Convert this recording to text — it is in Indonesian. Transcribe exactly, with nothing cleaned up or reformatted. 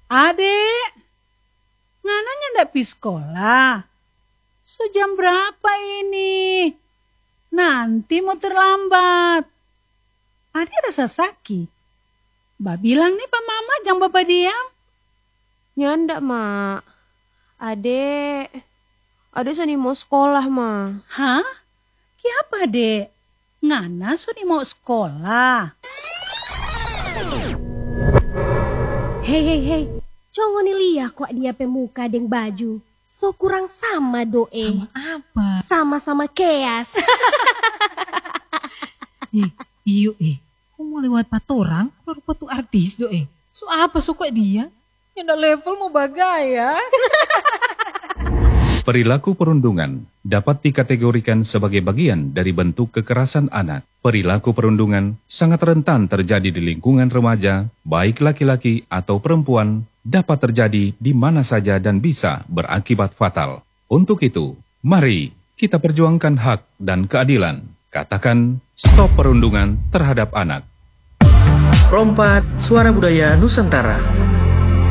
Adek, ngananya ndak pi sekolah? Sejam berapa ini? Nanti mau terlambat. Adek rasa sakit. Mbak bilang nih Pak Mama jangan bapak diam. Nyanda, Mak. Adek, adek sani mau sekolah, Ma. Hah? Kiapa, Dek? Ngana suni mau sekolah? Hei, hei, hei. Congo nih liah kok dia pemuka deng baju. So kurang sama doe. Sama apa? Sama-sama keas. Eh, iyo eh. Kok mau lewat patorang? Keluar patu artis do eh. So apa suka dia? Yang dah level mau bagaya. Perilaku perundungan dapat dikategorikan sebagai bagian dari bentuk kekerasan anak. Perilaku perundungan sangat rentan terjadi di lingkungan remaja, baik laki-laki atau perempuan, dapat terjadi di mana saja dan bisa berakibat fatal. Untuk itu, mari kita perjuangkan hak dan keadilan. Katakan stop perundungan terhadap anak. Rompat Suara Budaya Nusantara.